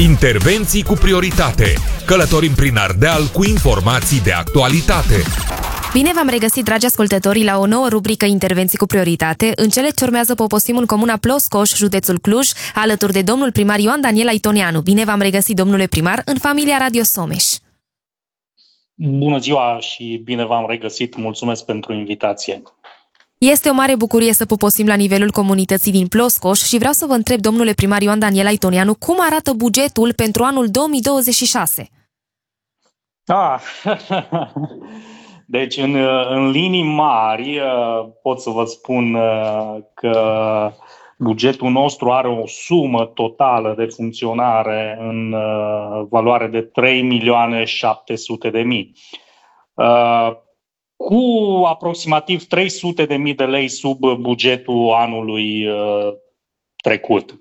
Intervenții cu prioritate. Călătorim prin Ardeal cu informații de actualitate. Bine v-am regăsit, dragi ascultători, la o nouă rubrică Intervenții cu prioritate. În cele ce urmează poposim în comuna Ploscoș, județul Cluj, alături de domnul primar Ioan Daniel Aitonianu. Bine v-am regăsit, domnule primar, în familia Radio Someș. Bună ziua și bine v-am regăsit. Mulțumesc pentru invitație. Este o mare bucurie să poposim la nivelul comunității din Ploscoș și vreau să vă întreb, domnule primar Ioan Daniel Aitonianu, cum arată bugetul pentru anul 2026? Deci, în linii mari, pot să vă spun că bugetul nostru are o sumă totală de funcționare în valoare de 3.700.000. Cu aproximativ 300.000 de lei sub bugetul anului trecut.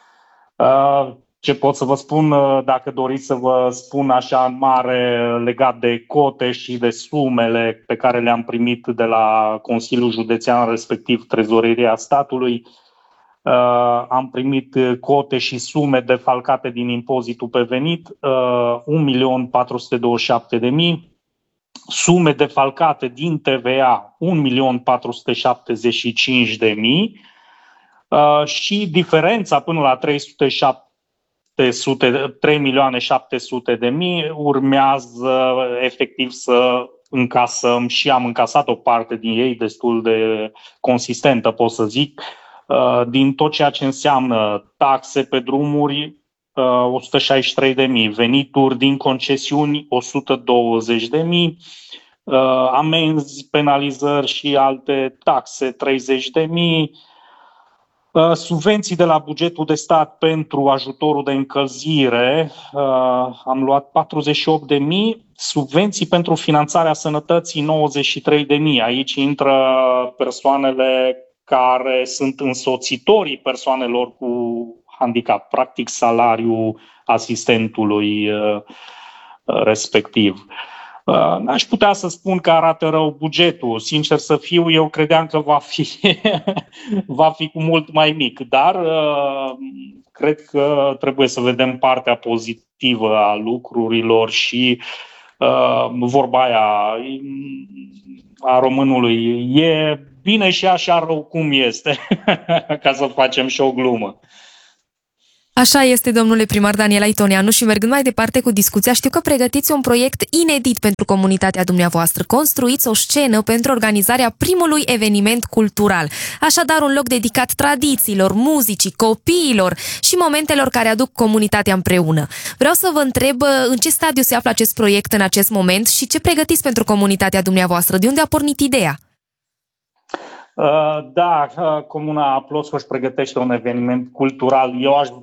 Ce pot să vă spun, dacă doriți să vă spun așa în mare, legat de cote și de sumele pe care le-am primit de la Consiliul Județean, respectiv Trezoreria Statului, am primit cote și sume defalcate din impozitul pe venit, 1.427.000, sume defalcate din TVA, 1.475.000 și diferența până la 3.700.000 urmează efectiv să încasăm și am încasat o parte din ei destul de consistentă, pot să zic, din tot ceea ce înseamnă taxe pe drumuri, 163.000, venituri din concesiuni, 120.000, amenzi, penalizări și alte taxe, 30.000, subvenții de la bugetul de stat pentru ajutorul de încălzire, am luat 48.000, subvenții pentru finanțarea sănătății, 93.000. Aici intră persoanele care sunt însoțitorii persoanelor cu handicap, practic salariul asistentului respectiv. N-aș putea să spun că arată rău bugetul. Sincer să fiu, eu credeam că va fi cu mult mai mic, dar cred că trebuie să vedem partea pozitivă a lucrurilor și vorba aia a românului, e bine și așa rău cum este, ca să facem și o glumă. Așa este, domnule primar Daniel Aitonianu, și mergând mai departe cu discuția, știu că pregătiți un proiect inedit pentru comunitatea dumneavoastră. Construiți o scenă pentru organizarea primului eveniment cultural. Așadar, un loc dedicat tradițiilor, muzicii, copiilor și momentelor care aduc comunitatea împreună. Vreau să vă întreb în ce stadiu se află acest proiect în acest moment și ce pregătiți pentru comunitatea dumneavoastră. De unde a pornit ideea? Da, Comuna Ploscoș pregătește un eveniment cultural.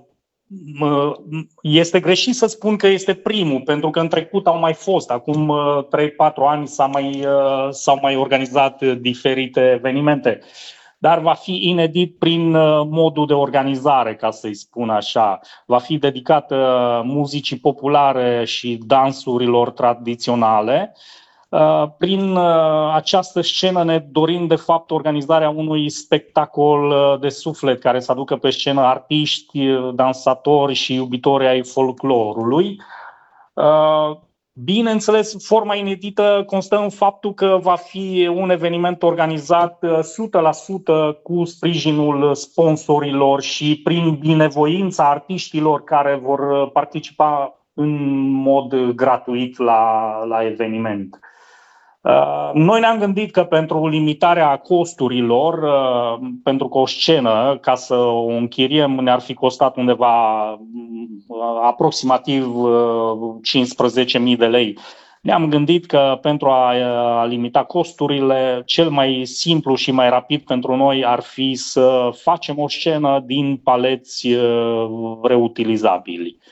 Este greșit să spun că este primul, pentru că în trecut au mai fost. Acum 3-4 ani s-au mai organizat diferite evenimente. Dar va fi inedit prin modul de organizare, ca să-i spun așa. Va fi dedicat muzicii populare și dansurilor tradiționale. Prin această scenă ne dorim de fapt organizarea unui spectacol de suflet care să aducă pe scenă artiști, dansatori și iubitori ai folclorului. Bineînțeles, forma inedită constă în faptul că va fi un eveniment organizat 100% cu sprijinul sponsorilor și prin binevoința artiștilor care vor participa în mod gratuit la eveniment. Noi ne-am gândit că pentru limitarea costurilor, pentru că o scenă, ca să o închiriem, ne-ar fi costat undeva aproximativ 15.000 de lei. Ne-am gândit că pentru a limita costurile, cel mai simplu și mai rapid pentru noi ar fi să facem o scenă din paleți reutilizabili.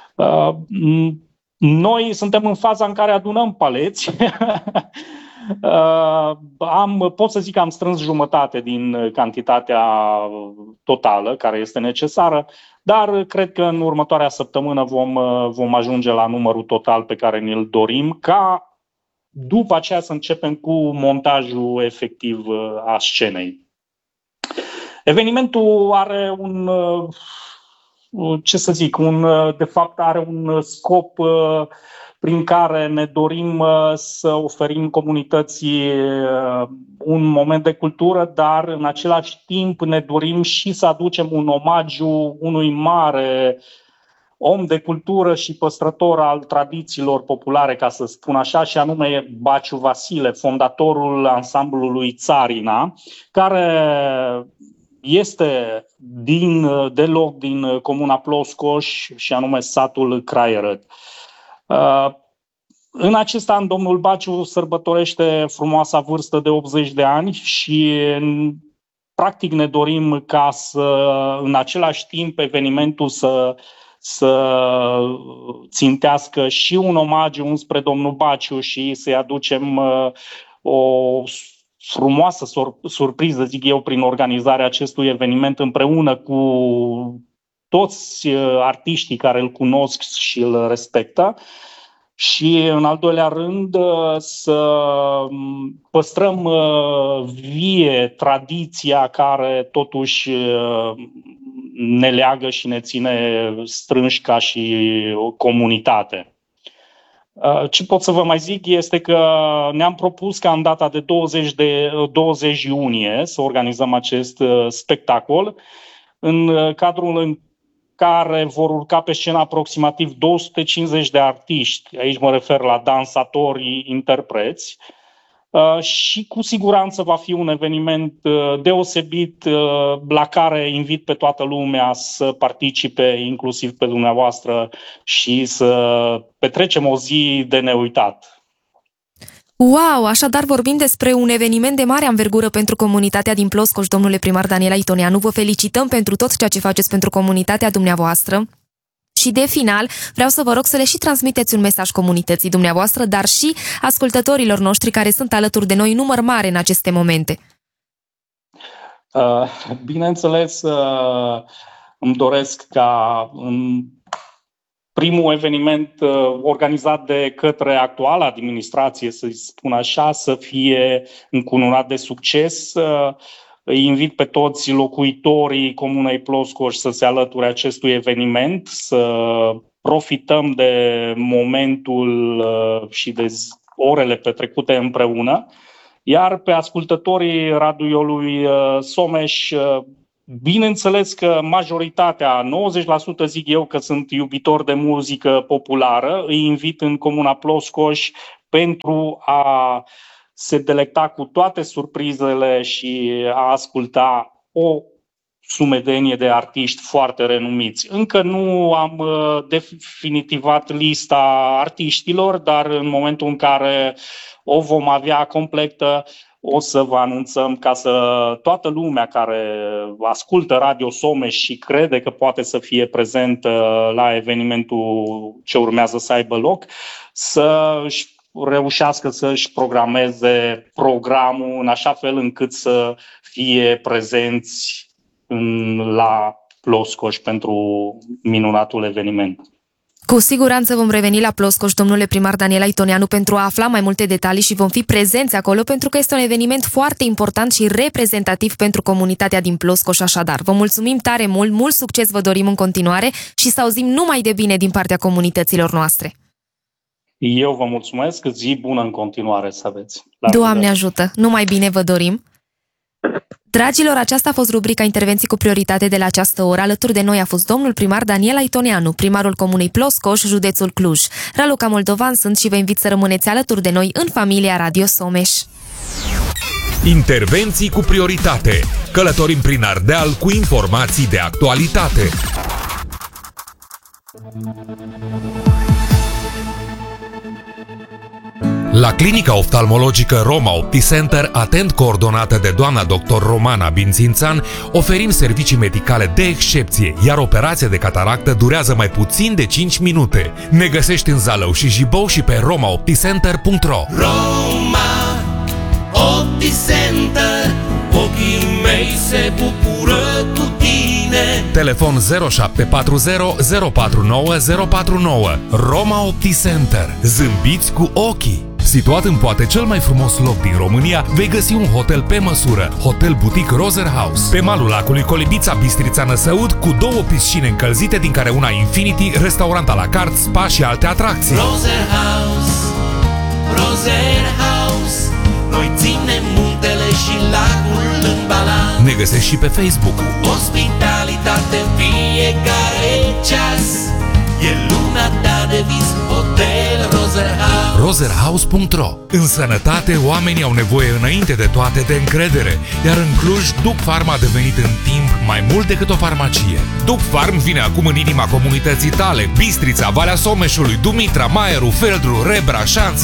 Noi suntem în faza în care adunăm paleți. Pot să zic că am strâns jumătate din cantitatea totală care este necesară, dar cred că în următoarea săptămână vom ajunge la numărul total pe care ne-l dorim, ca după aceea să începem cu montajul efectiv a scenei. Evenimentul are ce să zic, de fapt are un scop prin care ne dorim să oferim comunității un moment de cultură, dar în același timp ne dorim și să aducem un omagiu unui mare om de cultură și păstrător al tradițiilor populare, ca să spun așa, și anume Baciu Vasile, fondatorul ansamblului Țarina, care este deloc din comuna Ploscoș și anume satul Craierăd. În acest an, domnul Baciu sărbătorește frumoasa vârstă de 80 de ani și practic ne dorim ca în același timp evenimentul să țintească și un omagiu înspre domnul Baciu și să-i aducem o frumoasă surpriză, zic eu, prin organizarea acestui eveniment împreună cu toți artiștii care îl cunosc și îl respectă. Și, în al doilea rând, să păstrăm vie tradiția care totuși ne leagă și ne ține strânși ca și o comunitate. Ce pot să vă mai zic este că ne-am propus ca în data de 20 iunie să organizăm acest spectacol, în cadrul în care vor urca pe scenă aproximativ 250 de artiști, aici mă refer la dansatori, interpreți, și cu siguranță va fi un eveniment deosebit la care invit pe toată lumea să participe, inclusiv pe dumneavoastră, și să petrecem o zi de neuitat. Wow! Așadar vorbim despre un eveniment de mare anvergură pentru comunitatea din Ploscoș, domnule primar Daniel Aitoneanu. Vă felicităm pentru tot ceea ce faceți pentru comunitatea dumneavoastră. Și de final, vreau să vă rog să le și transmiteți un mesaj comunității dumneavoastră, dar și ascultătorilor noștri care sunt alături de noi, număr mare în aceste momente. Bineînțeles, îmi doresc ca în primul eveniment organizat de către actuala administrație, să spun așa, să fie încununat de succes. Îi invit pe toți locuitorii comunei Ploscoș să se alăture acestui eveniment, să profităm de momentul și de orele petrecute împreună. Iar pe ascultătorii radioului Someș, bineînțeles că majoritatea, 90% zic eu că sunt iubitori de muzică populară, îi invit în comuna Ploscoș pentru a se delecta cu toate surprizele și a asculta o sumedenie de artiști foarte renumiți. Încă nu am definitivat lista artiștilor, dar în momentul în care o vom avea completă, o să vă anunțăm ca să toată lumea care ascultă Radio Someș și crede că poate să fie prezentă la evenimentul ce urmează să aibă loc, să reușească să-și programeze programul în așa fel încât să fie prezenți la Ploscoș pentru minunatul eveniment. Cu siguranță vom reveni la Ploscoș, domnule primar Daniel Aitoneanu, pentru a afla mai multe detalii și vom fi prezenți acolo pentru că este un eveniment foarte important și reprezentativ pentru comunitatea din Ploscoș. Așadar, vă mulțumim tare mult, mult succes vă dorim în continuare și să auzim numai de bine din partea comunităților noastre. Eu vă mulțumesc, zi bună în continuare să aveți. Doamne ajută, numai bine vă dorim. Dragilor, aceasta a fost rubrica Intervenții cu prioritate de la această oră. Alături de noi a fost domnul primar Daniel Aitoneanu, primarul comunei Ploscoș, județul Cluj. Raluca Moldovan sunt și vă invit să rămâneți alături de noi în familia Radio Someș. Intervenții cu prioritate. Călătorim prin Ardeal cu informații de actualitate. La clinica oftalmologică Roma OptiCenter, atent coordonată de doamna dr. Romana Bințințan, oferim servicii medicale de excepție, iar operația de cataractă durează mai puțin de 5 minute. Ne găsești în Zalău și Jibou și pe romaopticenter.ro. Roma OptiCenter, ochii mei se bucură cu tine. Telefon 0740 049 049. Roma OptiCenter. Zâmbiți cu ochii! Situat în poate cel mai frumos loc din România, vei găsi un hotel pe măsură, Hotel Boutique Roser House. Pe malul lacului Colibița, Bistrița Năsăud, cu 2 piscine încălzite, din care una Infinity, restaurant à la carte, spa și alte atracții. Roser House, Roser House, noi ținem muntele și lacul în balans. Ne găsești și pe Facebook. Ospitalitate în fiecare ceas, e luna ta de vis, Hotel Roser House. Roserhouse.ro. În sănătate, oamenii au nevoie înainte de toate de încredere, iar în Cluj, Duc Farm a devenit în timp mai mult decât o farmacie. Duc Farm vine acum în inima comunității tale: Bistrița, Valea Someșului, Dumitra, Maieru, Feldru, Rebra, Șanț,